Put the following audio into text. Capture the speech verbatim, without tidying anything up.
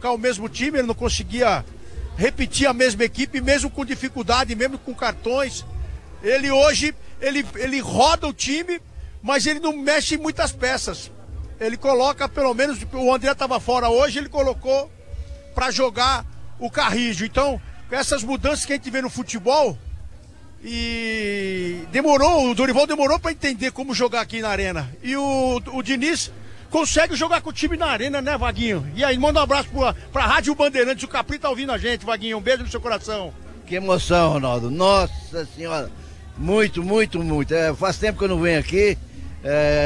colocar o mesmo time, ele não conseguia repetir a mesma equipe, mesmo com dificuldade, mesmo com cartões. Ele hoje, ele, ele roda o time, mas ele não mexe em muitas peças. Ele coloca, pelo menos, o André estava fora hoje, ele colocou para jogar o Carrijo. Então, essas mudanças que a gente vê no futebol, e demorou, o Dorival demorou para entender como jogar aqui na arena. E o, o Diniz consegue jogar com o time na arena, né, Vaguinho? E aí, manda um abraço pra, pra Rádio Bandeirantes, o Capri tá ouvindo a gente, Vaguinho, um beijo no seu coração. Que emoção, Ronaldo, nossa senhora, muito, muito, muito, é, faz tempo que eu não venho aqui, é...